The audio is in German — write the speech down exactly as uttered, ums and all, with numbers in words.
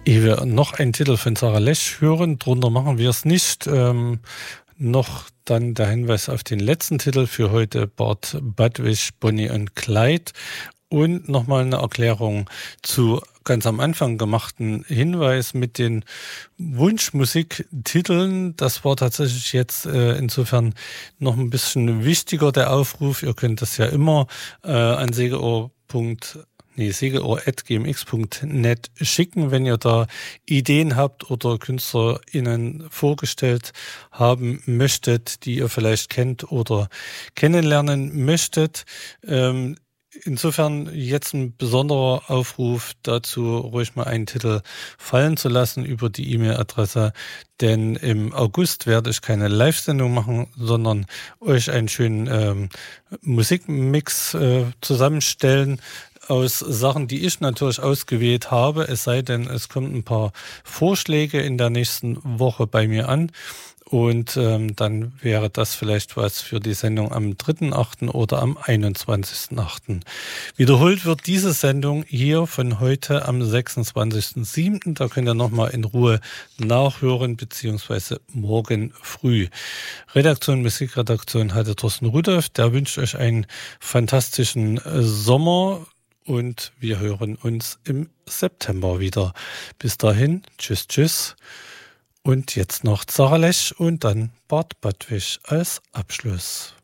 Ehe wir noch einen Titel von Sarah Lesch hören, drunter machen wir es nicht, ähm, noch dann der Hinweis auf den letzten Titel für heute, Bart Budwish, Bonnie und Clyde. Und nochmal eine Erklärung zu ganz am Anfang gemachten Hinweis mit den Wunschmusiktiteln. Das war tatsächlich jetzt äh, insofern noch ein bisschen wichtiger, der Aufruf. Ihr könnt das ja immer äh, an segeohr. Nee, segeohr at g m x punkt net schicken, wenn ihr da Ideen habt oder KünstlerInnen vorgestellt haben möchtet, die ihr vielleicht kennt oder kennenlernen möchtet. Ähm, Insofern jetzt ein besonderer Aufruf dazu, ruhig mal einen Titel fallen zu lassen über die E-Mail-Adresse, denn im August werde ich keine Live-Sendung machen, sondern euch einen schönen ähm, Musikmix äh, zusammenstellen aus Sachen, die ich natürlich ausgewählt habe, es sei denn, es kommen ein paar Vorschläge in der nächsten Woche bei mir an. Und ähm, dann wäre das vielleicht was für die Sendung am dritten achten oder am einundzwanzigsten achten Wiederholt wird diese Sendung hier von heute am sechsundzwanzigsten siebten Da könnt ihr nochmal in Ruhe nachhören, beziehungsweise morgen früh. Redaktion, Musikredaktion hatte Thorsten Rudolph. Der wünscht euch einen fantastischen Sommer und wir hören uns im September wieder. Bis dahin, tschüss, tschüss. Und jetzt noch Sarah Lesch und dann Bart Budwish als Abschluss.